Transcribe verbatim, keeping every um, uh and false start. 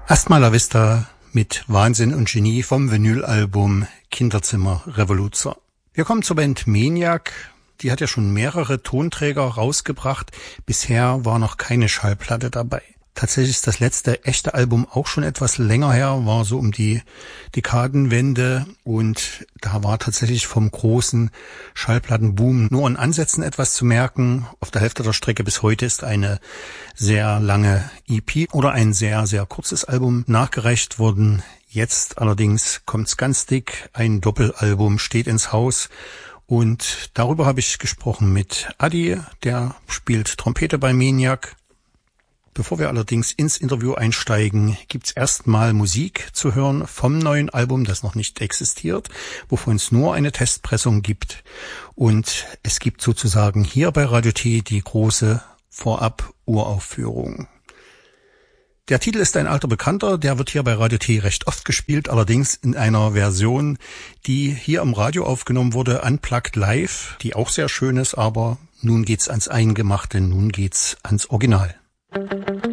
Erstmal La Vista mit Wahnsinn und Genie vom Vinylalbum Kinderzimmer Revoluzer. Wir kommen zur Band Maniac. Die hat ja schon mehrere Tonträger rausgebracht. Bisher war noch keine Schallplatte dabei. Tatsächlich ist das letzte echte Album auch schon etwas länger her, war so um die Dekadenwende, und da war tatsächlich vom großen Schallplattenboom nur in Ansätzen etwas zu merken. Auf der Hälfte der Strecke bis heute ist eine sehr lange E P oder ein sehr, sehr kurzes Album nachgereicht worden. Jetzt allerdings kommt's ganz dick, ein Doppelalbum steht ins Haus. Und darüber habe ich gesprochen mit Adi, der spielt Trompete bei Maniac. Bevor wir allerdings ins Interview einsteigen, gibt's erstmal Musik zu hören vom neuen Album, das noch nicht existiert, wovon es nur eine Testpressung gibt. Und es gibt sozusagen hier bei Radio T die große Vorab-Uraufführung. Der Titel ist ein alter Bekannter, der wird hier bei Radio T recht oft gespielt, allerdings in einer Version, die hier im Radio aufgenommen wurde, Unplugged Live, die auch sehr schön ist, aber nun geht's ans Eingemachte, nun geht's ans Original.